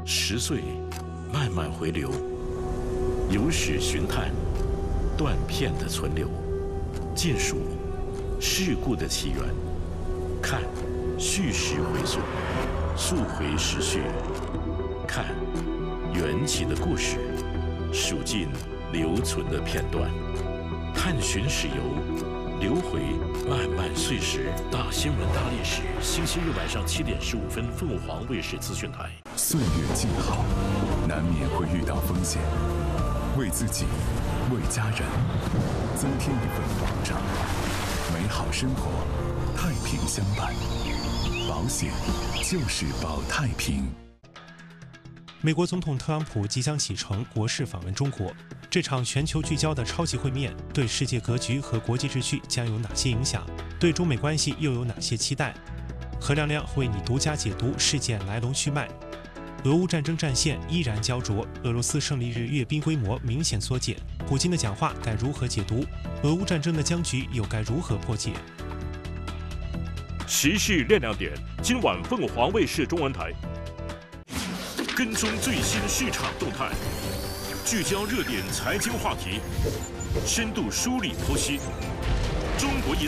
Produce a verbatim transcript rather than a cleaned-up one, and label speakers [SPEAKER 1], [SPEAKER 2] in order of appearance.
[SPEAKER 1] 十岁慢慢回流，由史寻探，断片的存留，尽数事故的起源，看叙事回溯，溯回时序，看缘起的故事，数尽留存的片段，探寻史游，流回漫漫岁时。大新闻大历史，星期日晚上七点十五分，凤凰卫视资讯台。
[SPEAKER 2] 岁月静好，难免会遇到风险，为自己，为家人，增添一份保障，美好生活，太平相伴。保险就是保太平。
[SPEAKER 3] 美国总统特朗普即将启程国事访问中国，这场全球聚焦的超级会面对世界格局和国际秩序将有哪些影响？对中美关系又有哪些期待？何亮亮为你独家解读事件来龙去脉。俄乌战争战线依然焦灼，俄罗斯胜利日阅兵规模明显缩减，普京的讲话该如何解读？俄乌战争的僵局又该如何破解？
[SPEAKER 1] 时事亮亮点，今晚凤凰卫视中文台。跟踪最新市场动态，聚焦热点财经话题，深度梳理剖析。中国银